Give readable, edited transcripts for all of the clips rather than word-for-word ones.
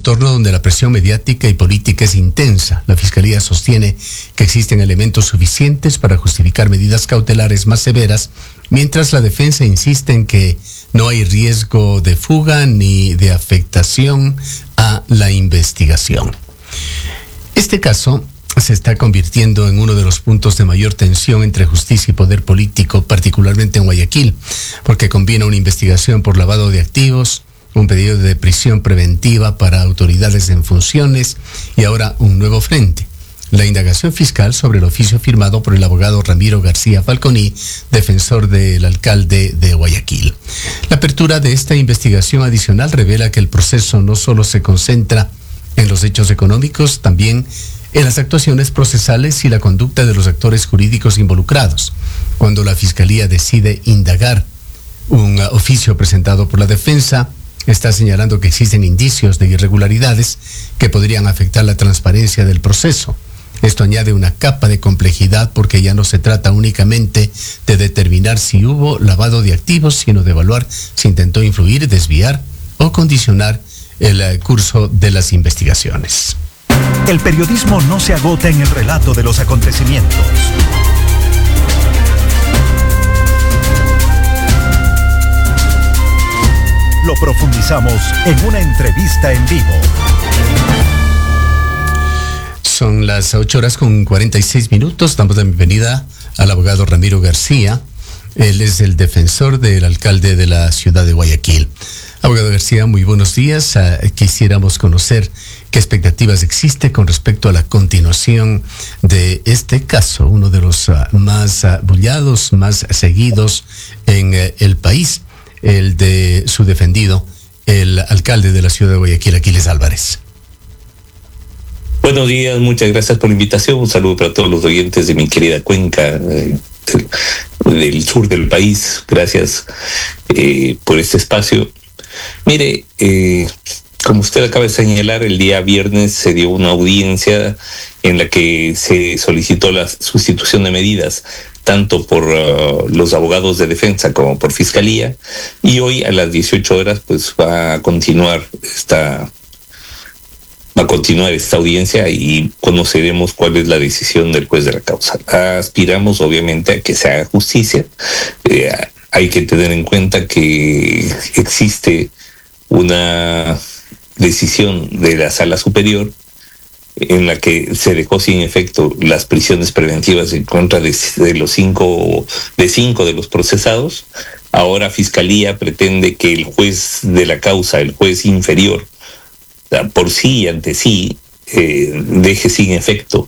entorno donde la presión mediática y política es intensa. La Fiscalía sostiene que existen elementos suficientes para justificar medidas cautelares más severas, mientras la defensa insiste en que no hay riesgo de fuga ni de afectación a la investigación. Este caso se está convirtiendo en uno de los puntos de mayor tensión entre justicia y poder político, particularmente en Guayaquil, porque combina una investigación por lavado de activos, un pedido de prisión preventiva para autoridades en funciones y ahora un nuevo frente: la indagación fiscal sobre el oficio firmado por el abogado Ramiro García Falconi, defensor del alcalde de Guayaquil. La apertura de esta investigación adicional revela que el proceso no solo se concentra en los hechos económicos, también en las actuaciones procesales y la conducta de los actores jurídicos involucrados. Cuando la Fiscalía decide indagar un oficio presentado por la defensa, está señalando que existen indicios de irregularidades que podrían afectar la transparencia del proceso. Esto añade una capa de complejidad porque ya no se trata únicamente de determinar si hubo lavado de activos, sino de evaluar si intentó influir, desviar o condicionar el curso de las investigaciones. El periodismo no se agota en el relato de los acontecimientos. Lo profundizamos en una entrevista en vivo. Son las 8:46. Damos la bienvenida al abogado Ramiro García. Él es el defensor del alcalde de la ciudad de Guayaquil. Abogado García, muy buenos días. Quisiéramos conocer qué expectativas existe con respecto a la continuación de este caso, uno de los más bullados, más seguidos en el país, el de su defendido, el alcalde de la ciudad de Guayaquil, Aquiles Álvarez. Buenos días, muchas gracias por la invitación. Un saludo para todos los oyentes de mi querida cuenca del sur del país. Gracias por este espacio. Mire, como usted acaba de señalar, el día viernes se dio una audiencia en la que se solicitó la sustitución de medidas, tanto por los abogados de defensa como por Fiscalía, y hoy a las 18 horas pues va a continuar esta audiencia y conoceremos cuál es la decisión del juez de la causa. Aspiramos obviamente a que se haga justicia. Hay que tener en cuenta que existe una decisión de la Sala Superior en la que se dejó sin efecto las prisiones preventivas en contra de cinco de los procesados. Ahora Fiscalía pretende que el juez de la causa, el juez inferior, por sí y ante sí, deje sin efecto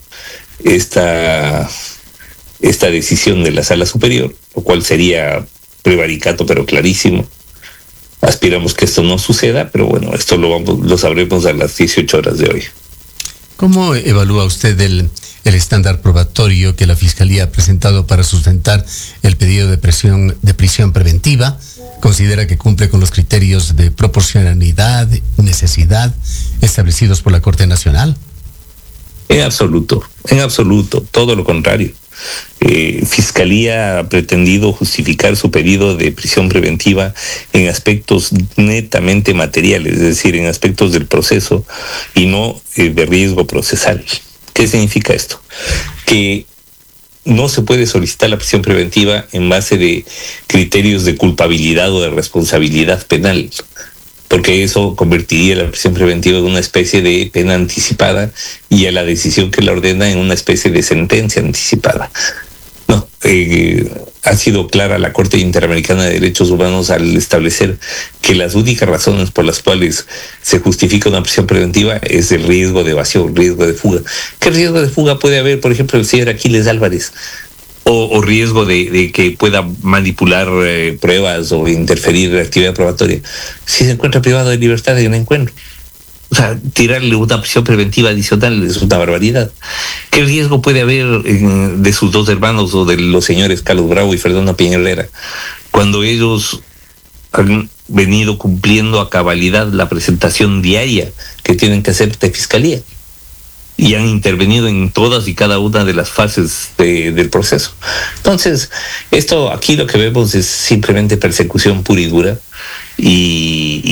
esta decisión de la Sala Superior, lo cual sería prevaricato pero clarísimo. Aspiramos que esto no suceda, pero bueno, esto lo sabremos a las 18 horas de hoy. ¿Cómo evalúa usted el estándar probatorio que la Fiscalía ha presentado para sustentar el pedido de prisión preventiva? ¿Considera que cumple con los criterios de proporcionalidad, necesidad establecidos por la Corte Nacional? En absoluto, todo lo contrario. Fiscalía ha pretendido justificar su pedido de prisión preventiva en aspectos netamente materiales, es decir, en aspectos del proceso y no de riesgo procesal. ¿Qué significa esto? Que no se puede solicitar la prisión preventiva en base de criterios de culpabilidad o de responsabilidad penal, porque eso convertiría la prisión preventiva en una especie de pena anticipada y a la decisión que la ordena en una especie de sentencia anticipada. No, ha sido clara la Corte Interamericana de Derechos Humanos al establecer que las únicas razones por las cuales se justifica una prisión preventiva es el riesgo de evasión, riesgo de fuga. ¿Qué riesgo de fuga puede haber, por ejemplo, el señor Aquiles Álvarez? O riesgo de que pueda manipular pruebas o interferir en la actividad probatoria. Si se encuentra privado de libertad de un encuentro. O sea, tirarle una prisión preventiva adicional es una barbaridad. ¿Qué riesgo puede haber de sus dos hermanos o de los señores Carlos Bravo y Fernando Peñalera cuando ellos han venido cumpliendo a cabalidad la presentación diaria que tienen que hacer de Fiscalía? Y han intervenido en todas y cada una de las fases del proceso. Entonces, aquí lo que vemos es simplemente persecución pura y dura, y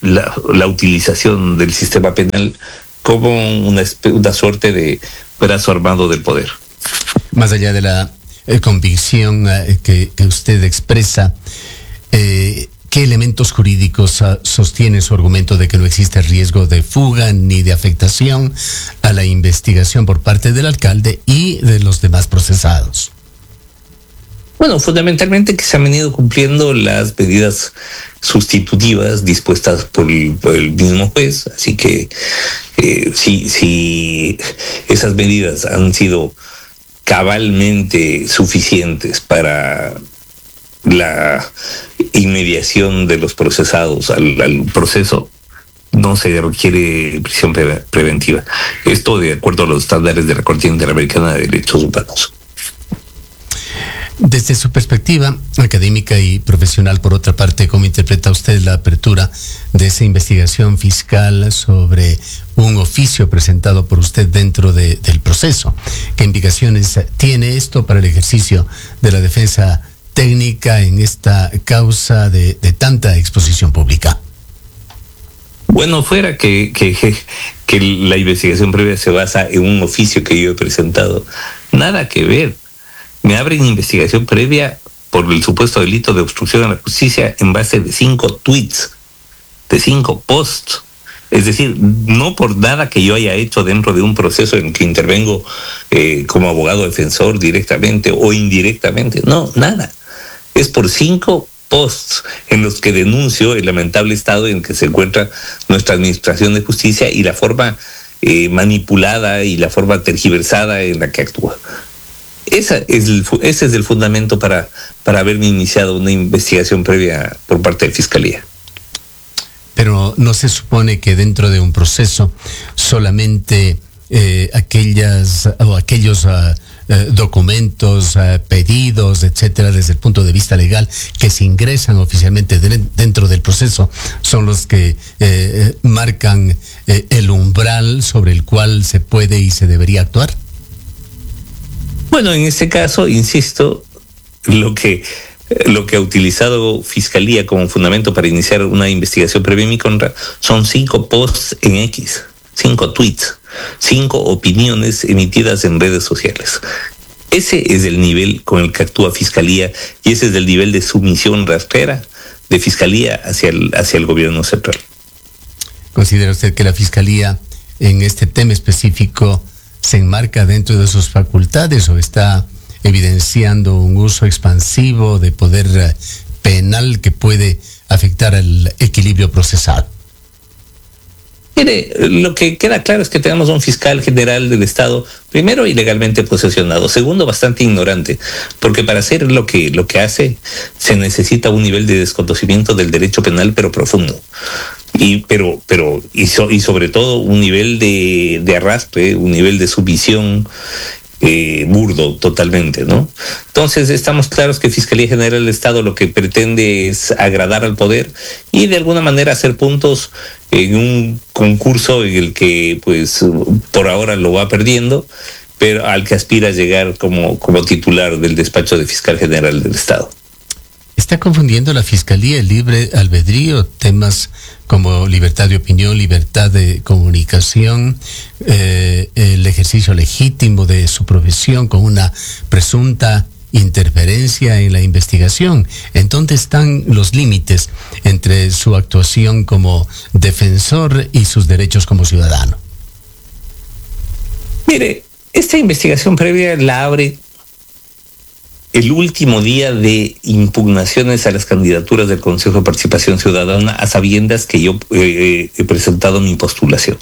la utilización del sistema penal como una suerte de brazo armado del poder. Más allá de la convicción que usted expresa, ¿qué elementos jurídicos sostiene su argumento de que no existe riesgo de fuga ni de afectación a la investigación por parte del alcalde y de los demás procesados? Bueno, fundamentalmente que se han venido cumpliendo las medidas sustitutivas dispuestas por el mismo juez, así que si esas medidas han sido cabalmente suficientes para la inmediación de los procesados al proceso, no se requiere prisión preventiva. Esto de acuerdo a los estándares de la Corte Interamericana de Derechos Humanos. Desde su perspectiva académica y profesional, por otra parte, ¿cómo interpreta usted la apertura de esa investigación fiscal sobre un oficio presentado por usted dentro del proceso? ¿Qué implicaciones tiene esto para el ejercicio de la defensa técnica en esta causa de tanta exposición pública? Bueno, fuera que la investigación previa se basa en un oficio que yo he presentado, nada que ver. Me abren investigación previa por el supuesto delito de obstrucción a la justicia en base de 5 tweets, de 5 posts. Es decir, no por nada que yo haya hecho dentro de un proceso en que intervengo como abogado defensor directamente o indirectamente. No, nada. Es por 5 posts en los que denuncio el lamentable estado en que se encuentra nuestra administración de justicia y la forma manipulada y la forma tergiversada en la que actúa. Ese es el fundamento para haberme iniciado una investigación previa por parte de Fiscalía. Pero no se supone que dentro de un proceso solamente aquellos documentos, pedidos, etcétera, desde el punto de vista legal, que se ingresan oficialmente dentro del proceso, son los que marcan el umbral sobre el cual se puede y se debería actuar? Bueno, en este caso, insisto, lo que ha utilizado Fiscalía como fundamento para iniciar una investigación previa en mi contra son 5 posts en X, 5 tweets, 5 opiniones emitidas en redes sociales. Ese es el nivel con el que actúa Fiscalía y ese es el nivel de sumisión rastrera de Fiscalía hacia el gobierno central. ¿Considera usted que la Fiscalía en este tema específico se enmarca dentro de sus facultades o está evidenciando un uso expansivo de poder penal que puede afectar al equilibrio procesal? Mire, lo que queda claro es que tenemos un fiscal general del Estado, primero, ilegalmente posesionado, segundo, bastante ignorante, porque para hacer lo que hace se necesita un nivel de desconocimiento del derecho penal, pero profundo. Y sobre todo un nivel de arrastre, un nivel de sumisión burdo totalmente, ¿no? Entonces estamos claros que Fiscalía General del Estado lo que pretende es agradar al poder y de alguna manera hacer puntos en un concurso en el que pues por ahora lo va perdiendo, pero al que aspira a llegar como titular del despacho de Fiscal General del Estado. ¿Está confundiendo la Fiscalía el libre albedrío, temas como libertad de opinión, libertad de comunicación, el ejercicio legítimo de su profesión con una presunta interferencia en la investigación? ¿En dónde están los límites entre su actuación como defensor y sus derechos como ciudadano? Mire, esta investigación previa la abre el último día de impugnaciones a las candidaturas del Consejo de Participación Ciudadana, a sabiendas que yo he presentado mi postulación.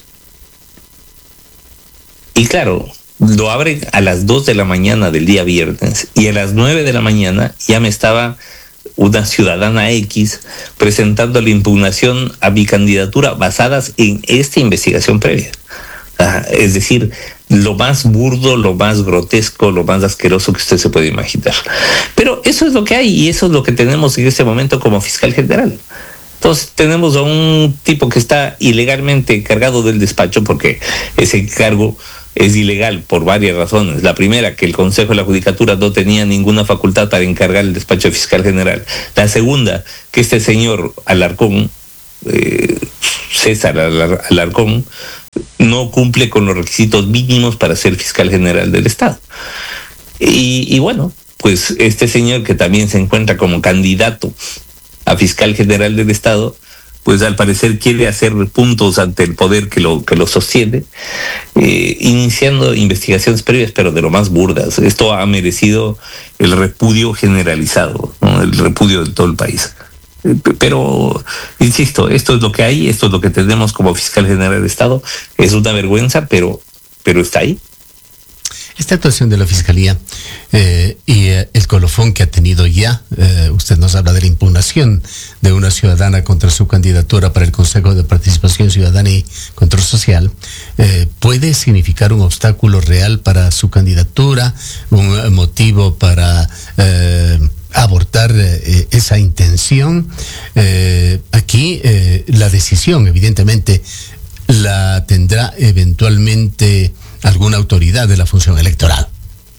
Y claro, lo abren a las 2 de la mañana del día viernes y a las 9 de la mañana ya me estaba una ciudadana X presentando la impugnación a mi candidatura basadas en esta investigación previa. Es decir, lo más burdo, lo más grotesco, lo más asqueroso que usted se puede imaginar. Pero eso es lo que hay y eso es lo que tenemos en este momento como fiscal general. Entonces tenemos a un tipo que está ilegalmente encargado del despacho, porque ese cargo es ilegal por varias razones. La primera, que el Consejo de la Judicatura no tenía ninguna facultad para encargar el despacho de fiscal general. La segunda, que este señor Alarcón César Alarcón no cumple con los requisitos mínimos para ser fiscal general del Estado. Y bueno, pues este señor, que también se encuentra como candidato a fiscal general del Estado, pues al parecer quiere hacer puntos ante el poder que lo sostiene, iniciando investigaciones previas, pero de lo más burdas. Esto ha merecido el repudio generalizado, ¿no? El repudio de todo el país. Pero, insisto, esto es lo que hay, esto es lo que tenemos como fiscal general del Estado. Es una vergüenza, pero está ahí. Esta actuación de la Fiscalía y el colofón que ha tenido ya, usted nos habla de la impugnación de una ciudadana contra su candidatura para el Consejo de Participación Ciudadana y Control Social, ¿puede significar un obstáculo real para su candidatura, un motivo para abortar esa intención? Aquí la decisión, evidentemente, la tendrá eventualmente alguna autoridad de la función electoral.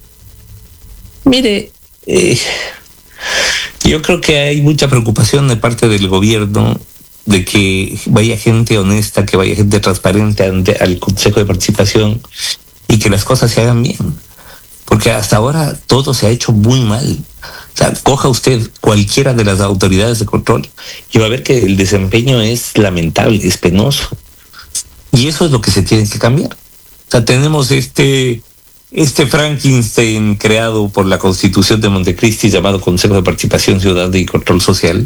Mire, yo creo que hay mucha preocupación de parte del gobierno de que vaya gente honesta, que vaya gente transparente al Consejo de Participación y que las cosas se hagan bien. Porque hasta ahora todo se ha hecho muy mal. O sea, coja usted cualquiera de las autoridades de control y va a ver que el desempeño es lamentable, es penoso. Y eso es lo que se tiene que cambiar. O sea, tenemos este Frankenstein creado por la Constitución de Montecristi llamado Consejo de Participación Ciudadana y Control Social,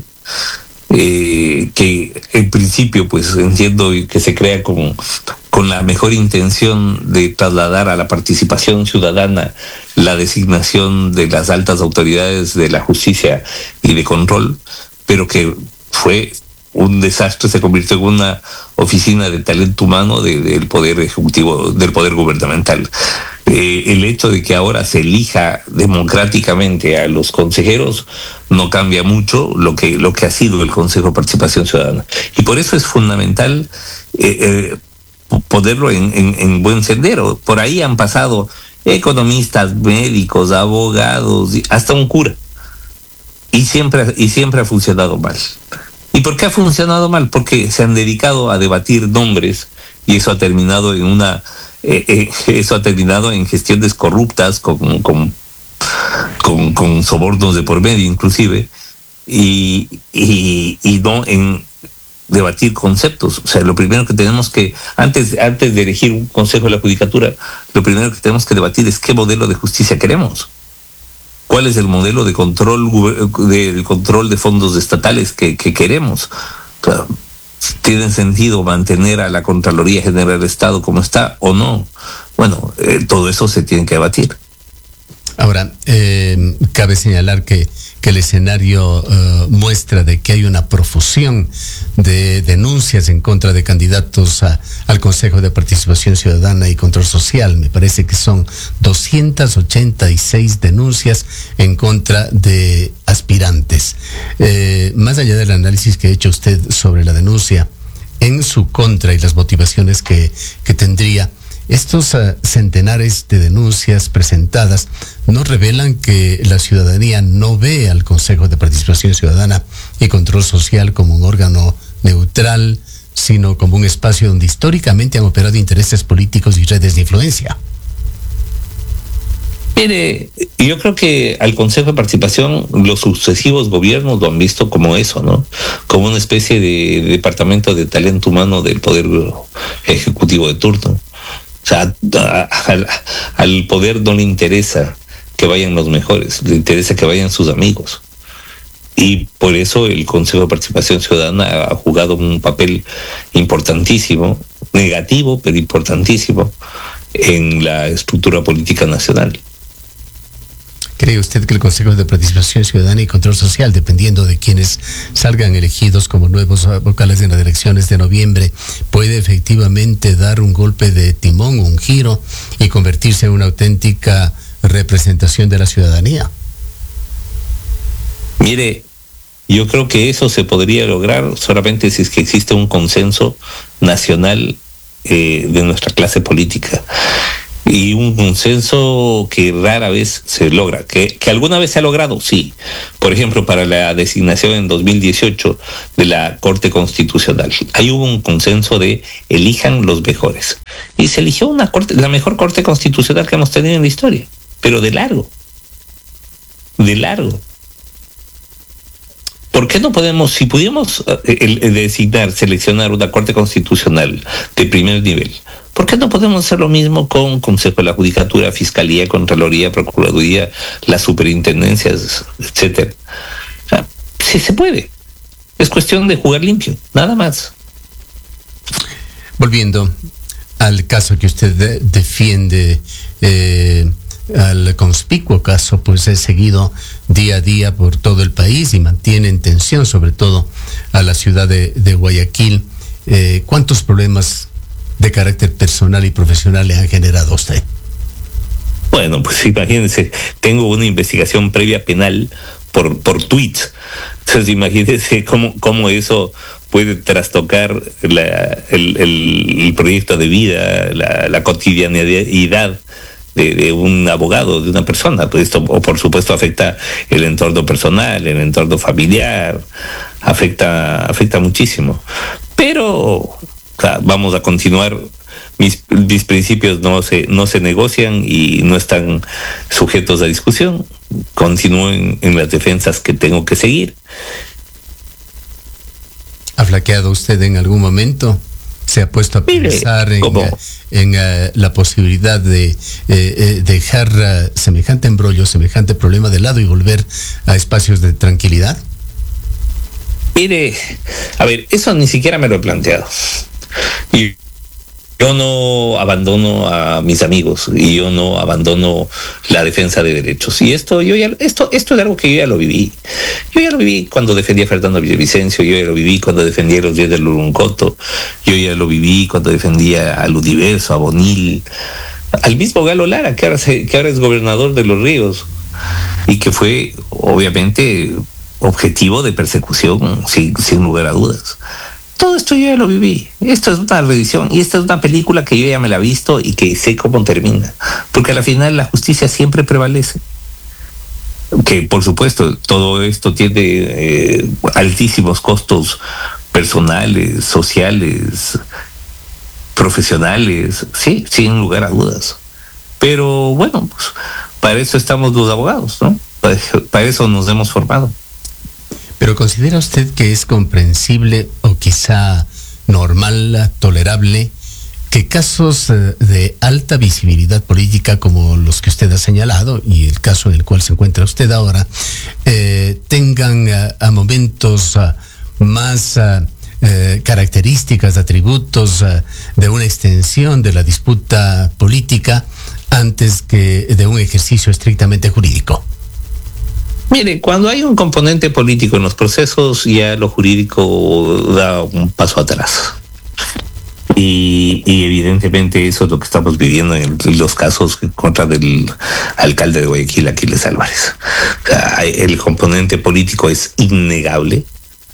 que en principio pues entiendo que se crea con la mejor intención de trasladar a la participación ciudadana la designación de las altas autoridades de la justicia y de control, pero que fue un desastre, se convirtió en una oficina de talento humano del Poder Ejecutivo, del Poder Gubernamental. El hecho de que ahora se elija democráticamente a los consejeros no cambia mucho lo que ha sido el Consejo de Participación Ciudadana. Y por eso es fundamental ponerlo en buen sendero. Por ahí han pasado economistas, médicos, abogados, hasta un cura. Y siempre ha funcionado mal. ¿Y por qué ha funcionado mal? Porque se han dedicado a debatir nombres y eso ha terminado en gestiones corruptas con sobornos de por medio inclusive y no en debatir conceptos. O sea, lo primero que tenemos que, antes de elegir un consejo de la judicatura, lo primero que tenemos que debatir es qué modelo de justicia queremos. ¿Cuál es el modelo de control de fondos estatales que queremos? Claro, ¿tiene sentido mantener a la Contraloría General del Estado como está o no? Bueno, todo eso se tiene que debatir. Ahora, cabe señalar que el escenario muestra de que hay una profusión de denuncias en contra de candidatos al Consejo de Participación Ciudadana y Control Social. Me parece que son 286 denuncias en contra de aspirantes. Más allá del análisis que ha hecho usted sobre la denuncia en su contra y las motivaciones que tendría, estos centenares de denuncias presentadas no revelan que la ciudadanía no ve al Consejo de Participación Ciudadana y Control Social como un órgano neutral, sino como un espacio donde históricamente han operado intereses políticos y redes de influencia. Mire, yo creo que al Consejo de Participación los sucesivos gobiernos lo han visto como eso, ¿no? Como una especie de departamento de talento humano del Poder Ejecutivo de turno. O sea, al poder no le interesa que vayan los mejores, le interesa que vayan sus amigos. Y por eso el Consejo de Participación Ciudadana ha jugado un papel importantísimo, negativo, pero importantísimo, en la estructura política nacional. ¿Cree usted que el Consejo de Participación Ciudadana y Control Social, dependiendo de quienes salgan elegidos como nuevos vocales en las elecciones de noviembre, puede efectivamente dar un golpe de timón, un giro y convertirse en una auténtica representación de la ciudadanía? Mire, yo creo que eso se podría lograr solamente si es que existe un consenso nacional de nuestra clase política. Y un consenso que rara vez se logra, que alguna vez se ha logrado, sí. Por ejemplo, para la designación en 2018 de la Corte Constitucional, ahí hubo un consenso de elijan los mejores. Y se eligió una corte, la mejor Corte Constitucional que hemos tenido en la historia, pero de largo. De largo. ¿Por qué no podemos, si pudiéramos designar, seleccionar una Corte Constitucional de primer nivel, ¿por qué no podemos hacer lo mismo con Consejo de la Judicatura, Fiscalía, Contraloría, Procuraduría, las superintendencias, etcétera? O sea, sí se puede. Es cuestión de jugar limpio, nada más. Volviendo al caso que usted defiende, al conspicuo caso, pues es seguido día a día por todo el país y mantiene en tensión, sobre todo a la ciudad de Guayaquil. ¿Cuántos problemas de carácter personal y profesional le han generado a usted? Bueno, pues imagínense, tengo una investigación previa penal por tweets. Entonces imagínense cómo eso puede trastocar el proyecto de vida, la cotidianidad de un abogado, de una persona. Pues esto, o por supuesto, afecta el entorno personal, el entorno familiar, afecta muchísimo. Pero vamos a continuar. Mis principios no se negocian y no están sujetos a discusión. Continúo en las defensas que tengo que seguir. ¿Ha flaqueado usted en algún momento? ¿Se ha puesto a pensar en la posibilidad de dejar semejante embrollo, semejante problema de lado y volver a espacios de tranquilidad? Mire, a ver, eso ni siquiera me lo he planteado. Y yo no abandono a mis amigos y yo no abandono la defensa de derechos. Y esto es algo que yo ya lo viví. Yo ya lo viví cuando defendía a Fernando Villavicencio, yo ya lo viví cuando defendía a los 10 del Luruncoto, yo ya lo viví cuando defendía al Universo, a Bonil, al mismo Galo Lara, que ahora es gobernador de Los Ríos y que fue obviamente objetivo de persecución sin lugar a dudas. Todo esto yo ya lo viví. Esto es una revisión y esta es una película que yo ya me la he visto y que sé cómo termina. Porque al final la justicia siempre prevalece. Que por supuesto todo esto tiene altísimos costos personales, sociales, profesionales, sí, sin lugar a dudas. Pero bueno, pues para eso estamos los abogados, ¿no? Para eso nos hemos formado. ¿Pero considera usted que es comprensible o quizá normal, tolerable, que casos de alta visibilidad política como los que usted ha señalado y el caso en el cual se encuentra usted ahora, tengan a momentos más características, atributos de una extensión de la disputa política antes que de un ejercicio estrictamente jurídico? Mire, cuando hay un componente político en los procesos, ya lo jurídico da un paso atrás. Y evidentemente eso es lo que estamos viviendo en los casos contra del alcalde de Guayaquil, Aquiles Álvarez. O sea, el componente político es innegable.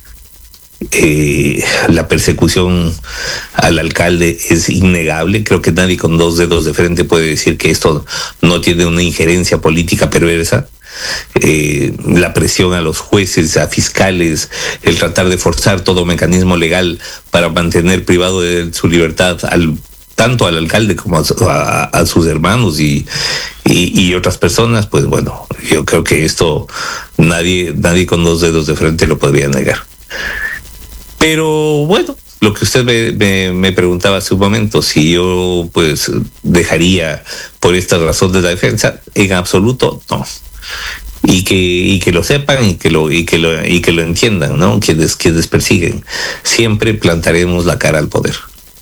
La persecución al alcalde es innegable. Creo que nadie con dos dedos de frente puede decir que esto no tiene una injerencia política perversa. La presión a los jueces, a fiscales, el tratar de forzar todo mecanismo legal para mantener privado de su libertad tanto al alcalde como a sus hermanos y otras personas, pues bueno, yo creo que esto nadie con dos dedos de frente lo podría negar. Pero bueno, lo que usted me preguntaba hace un momento, si yo pues dejaría por esta razón de la defensa, en absoluto no. Y que lo sepan y que lo entiendan, ¿no? Quienes persiguen. Siempre plantaremos la cara al poder.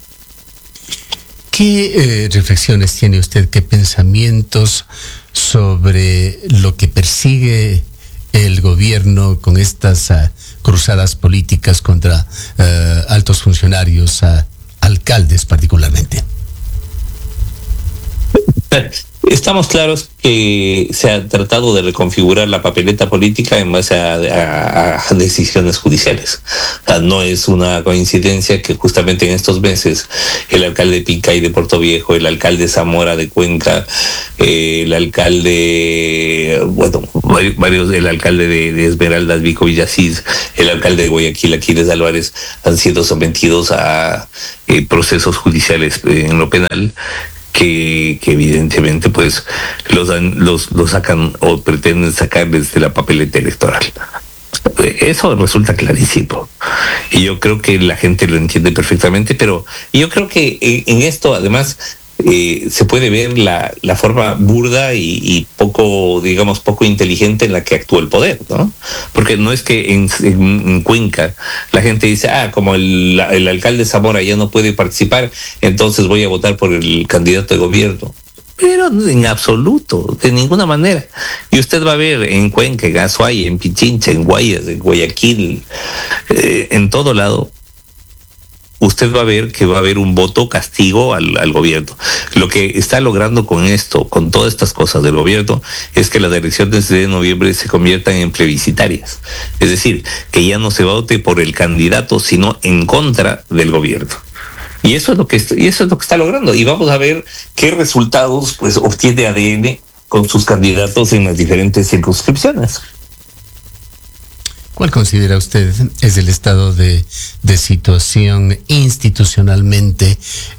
¿Qué reflexiones tiene usted, qué pensamientos sobre lo que persigue el gobierno con estas cruzadas políticas contra altos funcionarios, alcaldes particularmente? Estamos claros que se ha tratado de reconfigurar la papeleta política en base a decisiones judiciales. O sea, no es una coincidencia que justamente en estos meses el alcalde de Pincay de Puerto Viejo, el alcalde Zamora de Cuenca, el alcalde, el alcalde de Esmeraldas, Vico Villasís, el alcalde de Guayaquil, Aquiles Álvarez, han sido sometidos a procesos judiciales en lo penal, que evidentemente pues los sacan o pretenden sacar desde la papeleta electoral. Eso resulta clarísimo y yo creo que la gente lo entiende perfectamente, pero yo creo que en esto además se puede ver la forma burda y poco, digamos, poco inteligente en la que actúa el poder, ¿no? Porque no es que en Cuenca la gente dice, como el alcalde Zamora ya no puede participar, entonces voy a votar por el candidato de gobierno. Pero en absoluto, de ninguna manera. Y usted va a ver en Cuenca, en Azuay, en Pichincha, en Guayas, en Guayaquil, en todo lado, usted va a ver que va a haber un voto castigo al gobierno. Lo que está logrando con esto, con todas estas cosas del gobierno, es que las elecciones de noviembre se conviertan en plebiscitarias. Es decir, que ya no se vote por el candidato, sino en contra del gobierno. Y eso es lo que está logrando. Y vamos a ver qué resultados pues obtiene ADN con sus candidatos en las diferentes circunscripciones. ¿Cuál considera usted es el estado de situación institucionalmente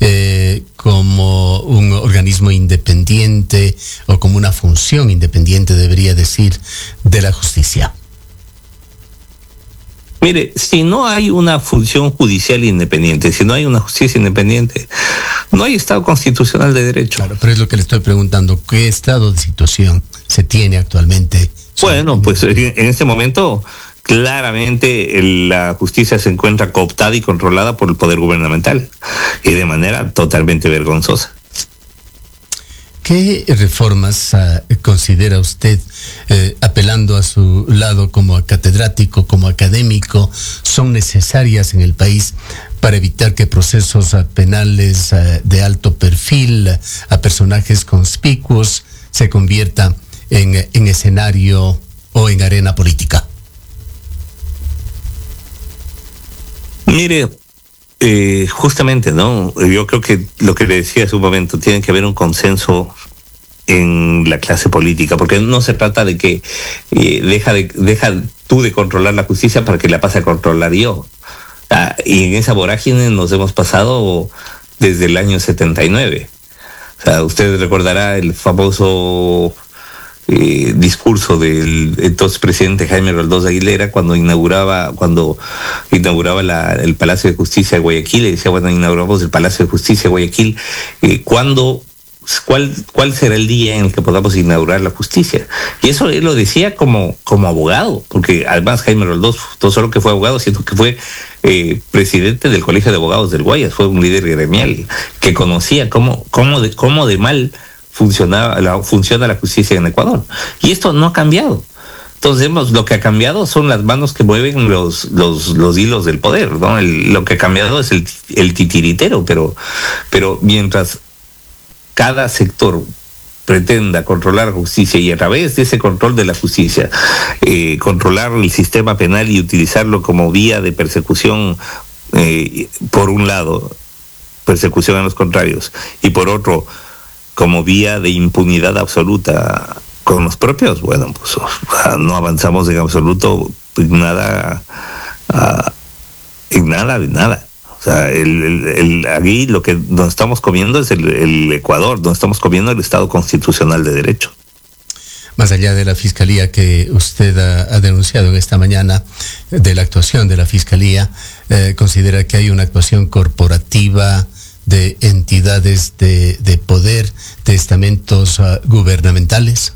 como un organismo independiente o como una función independiente, debería decir, de la justicia? Mire, si no hay una función judicial independiente, si no hay una justicia independiente, no hay Estado constitucional de derecho. Claro, pero es lo que le estoy preguntando. ¿Qué estado de situación se tiene actualmente? Bueno, pues en este momento claramente la justicia se encuentra cooptada y controlada por el poder gubernamental y de manera totalmente vergonzosa. ¿Qué reformas considera usted, apelando a su lado como catedrático, como académico, son necesarias en el país para evitar que procesos penales de alto perfil a personajes conspicuos se conviertan en escenario o en arena política? Mire, justamente, ¿no? Yo creo que lo que le decía hace un momento, tiene que haber un consenso en la clase política, porque no se trata de que deja tú de controlar la justicia para que la pase a controlar yo. Y en esa vorágine nos hemos pasado desde el año 79. O sea, usted recordará el famoso discurso del entonces presidente Jaime Roldós de Aguilera cuando inauguraba el Palacio de Justicia de Guayaquil. Y decía, bueno, inauguramos el Palacio de Justicia de Guayaquil, ¿cuál será el día en el que podamos inaugurar la justicia? Y eso él lo decía como abogado, porque además Jaime Roldós no solo que fue abogado, sino que fue presidente del Colegio de Abogados del Guayas, fue un líder gremial que conocía cómo de mal funciona la justicia en Ecuador. Y esto no ha cambiado. Entonces lo que ha cambiado son las manos que mueven los hilos del poder, ¿no? Lo que ha cambiado es el titiritero, pero mientras cada sector pretenda controlar la justicia y a través de ese control de la justicia controlar el sistema penal y utilizarlo como vía de persecución, por un lado, persecución a los contrarios, y por otro, como vía de impunidad absoluta con los propios, bueno, pues no avanzamos en absoluto en nada. O sea, aquí lo que nos estamos comiendo es el Ecuador, nos estamos comiendo el Estado constitucional de derecho. Más allá de la Fiscalía que usted ha denunciado en esta mañana, de la actuación de la Fiscalía, ¿considera que hay una actuación corporativa de entidades de poder, de estamentos gubernamentales?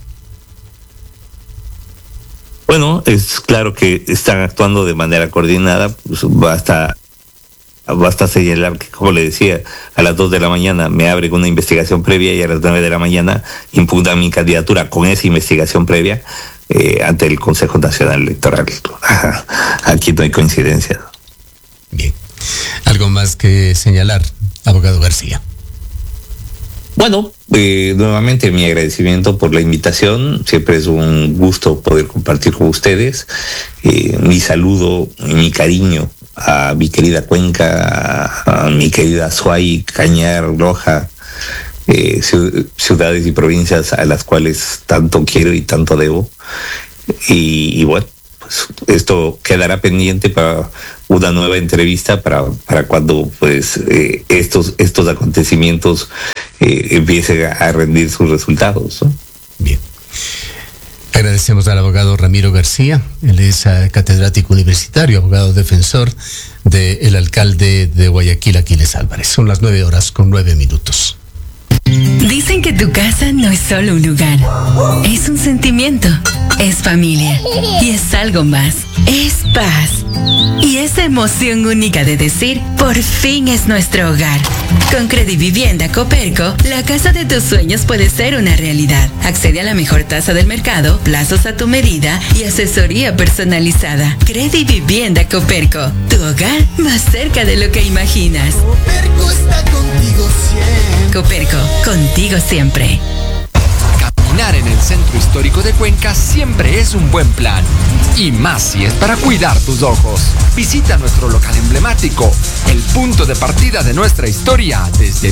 Bueno, es claro que están actuando de manera coordinada, pues basta señalar que, como le decía, a las 2 de la mañana me abren una investigación previa y a las 9 de la mañana impugnan mi candidatura con esa investigación previa ante el Consejo Nacional Electoral. Aquí no hay coincidencia. Bien. ¿Algo más que señalar, abogado García? Bueno, nuevamente mi agradecimiento por la invitación. Siempre es un gusto poder compartir con ustedes. Mi saludo y mi cariño a mi querida Cuenca, a mi querida Azuay, Cañar, Loja, ciudades y provincias a las cuales tanto quiero y tanto debo. Y bueno, pues esto quedará pendiente para una nueva entrevista para cuando pues estos acontecimientos empiecen a rendir sus resultados, ¿no? Bien. Agradecemos al abogado Ramiro García. Él es catedrático universitario, abogado defensor del alcalde de Guayaquil, Aquiles Álvarez. Son las 9:09. Dicen que tu casa no es solo un lugar, es un sentimiento, es familia y es algo más, es paz. Y esa emoción única de decir, por fin es nuestro hogar. Con Credivivienda Coperco, la casa de tus sueños puede ser una realidad. Accede a la mejor tasa del mercado, plazos a tu medida y asesoría personalizada. Credivivienda Coperco, tu hogar más cerca de lo que imaginas. Coperco está contigo siempre. Coperco, contigo siempre. Caminar en el centro histórico de Cuenca siempre es un buen plan. Y más si es para cuidar tus ojos. Visita nuestro local emblemático, el punto de partida de nuestra historia desde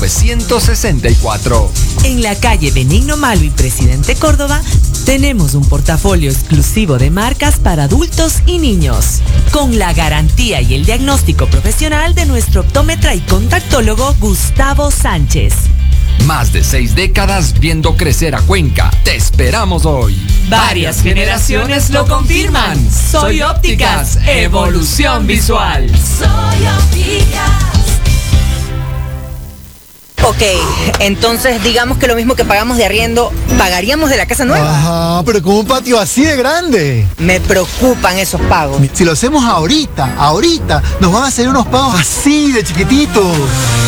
1964. En la calle Benigno Malo y Presidente Córdoba, tenemos un portafolio exclusivo de marcas para adultos y niños, con la garantía y el diagnóstico profesional de nuestro optómetra y contactólogo Gustavo Sánchez. Más de 6 décadas viendo crecer a Cuenca. Te esperamos hoy. Varias generaciones lo confirman. Soy Ópticas, evolución visual. Soy Ópticas. Ok, entonces digamos que lo mismo que pagamos de arriendo, ¿pagaríamos de la casa nueva? Ajá, pero con un patio así de grande. Me preocupan esos pagos. Si lo hacemos ahorita, nos van a salir unos pagos así de chiquititos.